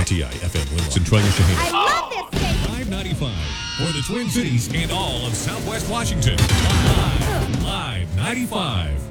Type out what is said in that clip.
WTI FM Winlow, Centralia Shaheen. I love this station. 595 for the Twin Cities and all of Southwest Washington. Live 95.